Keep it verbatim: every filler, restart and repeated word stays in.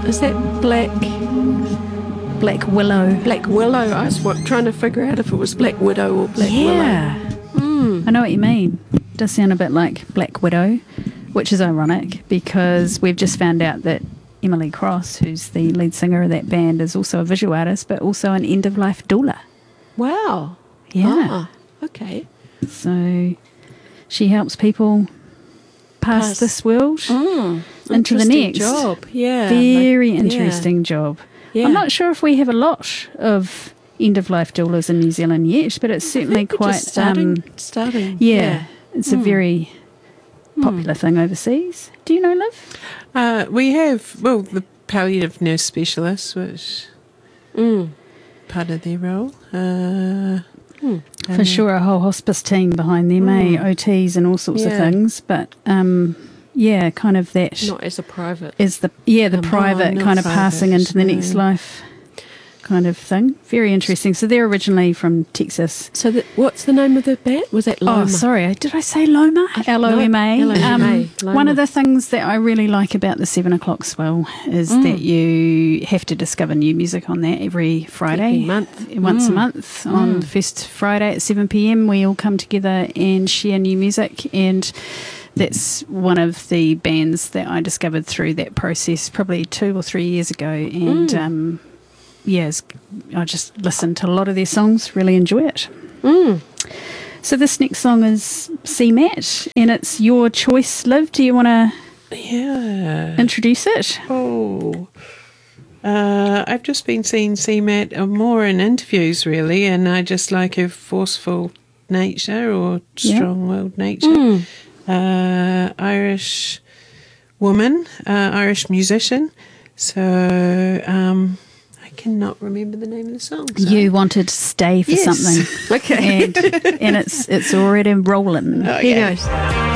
Is that black? Black Willow. Black Willow. I was wa- trying to figure out if it was Black Widow or Black Yeah. Willow. Mm. I know what you mean. It does sound a bit like Black Widow, which is ironic because we've just found out that Emily Cross, who's the lead singer of that band, is also a visual artist, but also an end-of-life doula. Wow. Yeah. Ah, okay. So she helps people pass, Pass. this world Mm. into the Interesting next. job. Yeah. Very like- interesting job. Yeah. I'm not sure if we have a lot of end-of-life doulas in New Zealand yet, but it's I certainly think we're quite... just starting. Um, starting. yeah, Yeah. it's a Mm. very popular thing overseas. Do you know, Liv? Uh, we have, well, the palliative nurse specialists, which Mm. part of their role. Uh, Mm. For sure, a whole hospice team behind them, eh? O Ts and all sorts of Yeah. things. But um, yeah, kind of that Not as a private. is the yeah the Um, private not kind of private, passing into the next no. life kind of thing. Very interesting. So they're originally from Texas. So the, what's the name of the band? Was that Loma? Oh, sorry. Did I say Loma? I- L O M A. no, L O M A, Um, Loma. one of the things that I really like about the seven o'clock swell is Mm. that you have to discover new music on that every Friday. Every month. Once a Mm. month on Mm. the first Friday at seven p.m. we all come together and share new music, and that's one of the bands that I discovered through that process probably two or three years ago, and Mm. um, yes, I just listen to a lot of their songs, really enjoy it. Mm. So this next song is C MAT, and it's your choice, Liv. Do you want to yeah. introduce it? Oh. Uh, I've just been seeing C MAT uh, more in interviews, really, and I just like her forceful nature or Yeah. strong-willed nature. Mm. Uh, Irish woman, uh, Irish musician. So um, I cannot remember the name of the song. So. You wanted to stay for Yes. something, Okay. and, and it's it's already rolling. Oh, Here yeah. goes.